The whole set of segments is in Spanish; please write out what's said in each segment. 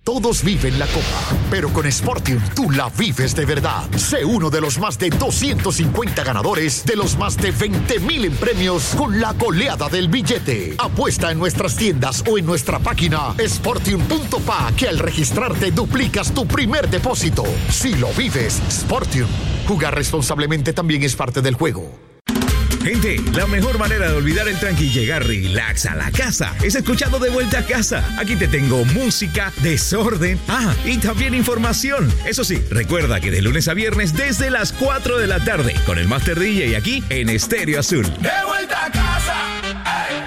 todos viven la Copa, pero con Sportium tú la vives de verdad. Sé uno de los más de 250 ganadores de los más de 20,000 en premios con la goleada del billete. Apuesta en nuestras tiendas o en nuestra página sportium.pa, que al registrarte duplicas tu primer depósito. Si lo vives, Sportium. Jugar responsablemente también es parte del juego. Gente, la mejor manera de olvidar el tranqui y llegar relax a la casa es escuchando De Vuelta a Casa. Aquí te tengo música, desorden, y también información. Eso sí, recuerda que de lunes a viernes desde las 4 de la tarde con el Master DJ aquí en Estéreo Azul. ¡De vuelta a casa! ¡Ay!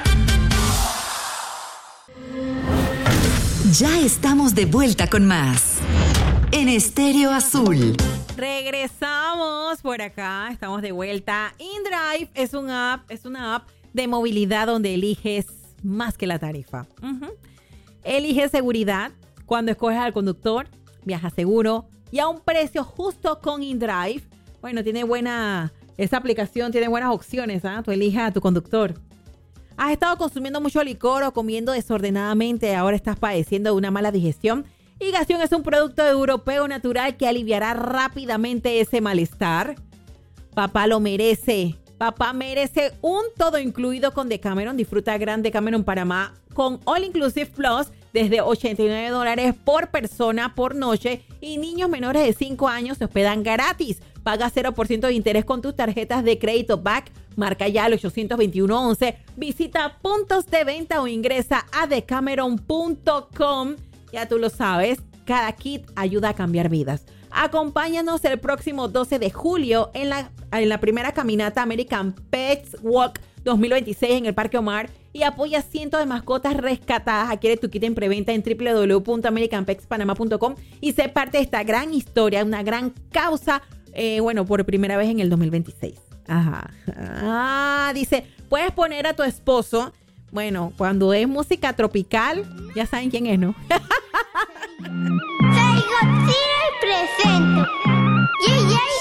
Ya estamos de vuelta con más en Estéreo Azul. Regresamos por acá, estamos de vuelta. InDrive es una app de movilidad donde eliges más que la tarifa. Eliges seguridad cuando escoges al conductor, viajas seguro y a un precio justo con InDrive. Bueno, esta aplicación tiene buenas opciones, Tú eliges a tu conductor. ¿Has estado consumiendo mucho licor o comiendo desordenadamente? Ahora estás padeciendo de una mala digestión. Higación es un producto europeo natural que aliviará rápidamente ese malestar. Papá lo merece. Papá merece un todo incluido con Decameron. Disfruta Gran Decameron Panamá con All Inclusive Plus desde $89 por persona por noche. Y niños menores de 5 años se hospedan gratis. Paga 0% de interés con tus tarjetas de crédito Back. Marca ya al 821-11. Visita puntos de venta o ingresa a decameron.com. Ya tú lo sabes, cada kit ayuda a cambiar vidas. Acompáñanos el próximo 12 de julio en la primera caminata American Pets Walk 2026 en el Parque Omar y apoya cientos de mascotas rescatadas. Adquiere tu kit en preventa en www.americanpetspanama.com y sé parte de esta gran historia, una gran causa, por primera vez en el 2026. Dice, puedes poner a tu esposo. Bueno, cuando es música tropical, ya saben quién es, ¿no? Soy Godzilla y presento. Yeah, yeah.